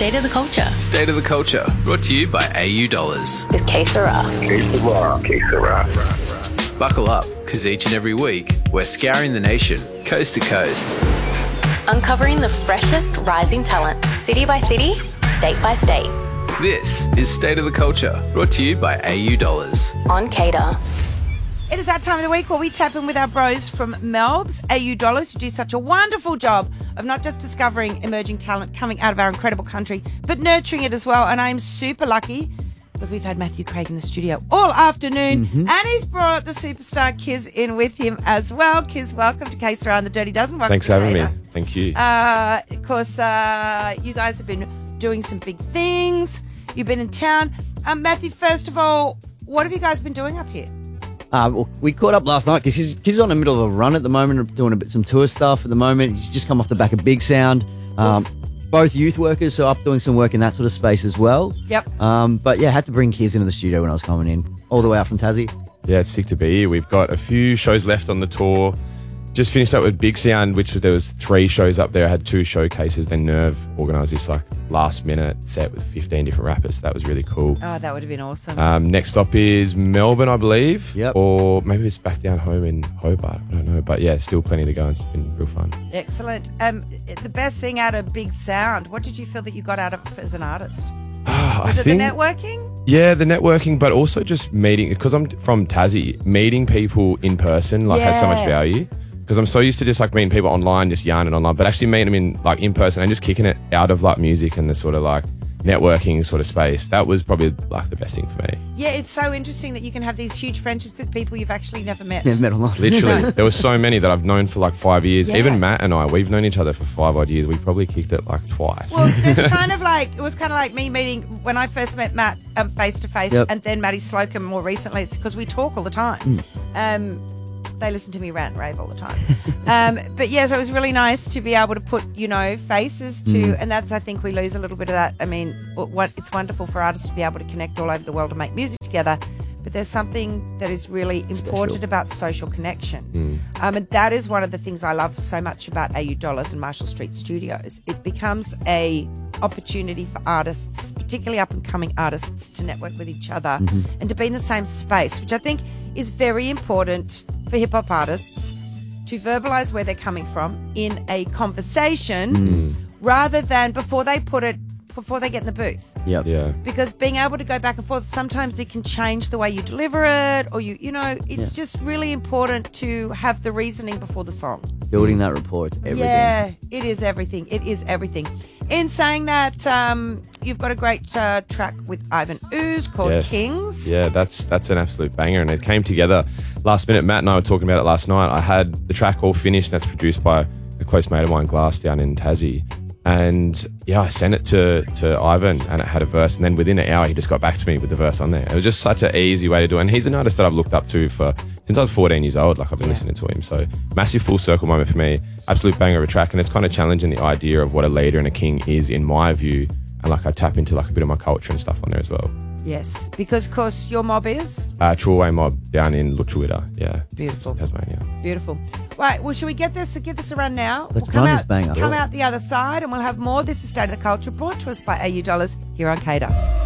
State of the Culture. State of the Culture, brought to you by AU Dollars. With Que Sera. Buckle up, because each and every week, we're scouring the nation, coast to coast. Uncovering the freshest rising talent, city by city, state by state. This is State of the Culture, brought to you by AU Dollars. On Cater. It is that time of the week where we tap in with our bros from Melbs, AU Dollars, who do such a wonderful job of not just discovering emerging talent coming out of our incredible country, but nurturing it as well. And I'm super lucky because we've had Matthew Craig in the studio all afternoon, and he's brought the superstar Kiz in with him as well. Kiz, welcome to Que Sera and the Dirty Dozen. Welcome. Thanks for having me. Thank you. Of course, you guys have been doing some big things. You've been in town. Matthew, first of all, what have you guys been doing up here? Well, we caught up last night because he's on the middle of a run at the moment, doing some tour stuff at the moment. He's just come off the back of Big Sound. Both youth workers, so up doing some work in that sort of space as well. Yep. But yeah, had to bring Kiz into the studio when I was coming in, all the way out from Tassie. Yeah, it's sick to be here. We've got a few shows left on the tour. Just finished up with Big Sound, there was 3 shows up there. I had 2 showcases. Then Nerve organised this last minute set with 15 different rappers. That was really cool. Oh, that would have been awesome. Next up is Melbourne, I believe. Yep. Or maybe it's back down home in Hobart. I don't know. But yeah, still plenty to go. It's been real fun. Excellent. The best thing out of Big Sound, what did you feel that you got out of it as an artist? Was it the networking? Yeah, the networking, but also just meeting, because I'm from Tassie, meeting people in person has so much value. Because I'm so used to just meeting people online, just yarning online, but actually meeting them in person and just kicking it out of music and the sort of networking sort of space. That was probably the best thing for me. Yeah, it's so interesting that you can have these huge friendships with people you've actually never met. Never met online. Literally. There were so many that I've known for 5 years. Yeah. Even Matt and I, we've known each other for 5 odd years. We've probably kicked it twice. Well, it's it was kind of like me meeting, when I first met Matt face to face, and then Matty Slocum more recently. It's because we talk all the time. They listen to me rant and rave all the time. But yeah, so it was really nice to be able to put, faces to, and that's, I think we lose a little bit of that. I mean, it's wonderful for artists to be able to connect all over the world and make music together, but there's something that is really important about social connection. And that is one of the things I love so much about AU Dollars and Marshall Street Studios. It becomes a opportunity for artists, particularly up-and-coming artists, to network with each other and to be in the same space, which I think is very important for hip-hop artists to verbalise where they're coming from in a conversation rather than before they get in the booth. Yep. Yeah. Because being able to go back and forth, sometimes it can change the way you deliver it, or it's just really important to have the reasoning before the song. Building that rapport, it's everything. Yeah, it is everything. It is everything. In saying that, you've got a great track with Ivan Ooze called Kings. Yeah, that's an absolute banger, and it came together last minute. Matt and I were talking about it last night. I had the track all finished. That's produced by a close mate of mine, Glass, down in Tassie. And I sent it to Ivan, and it had a verse, and then within an hour he just got back to me with the verse on there. It was just such an easy way to do it, and he's an artist that I've looked up to since I was 14 years old. I've been listening to him, so massive full circle moment for me. Absolute banger of a track, and it's kind of challenging the idea of what a leader and a king is in my view, and I tap into a bit of my culture and stuff on there as well. Yes, because of course your mob is True Mob down in Lutruwita. Yeah, beautiful, Tasmania. Beautiful. Right, well, should we give this a run now? Let's come run this banger. Come out the other side, and we'll have more. This is State of the Culture, brought to us by AU Dollars here on Cater.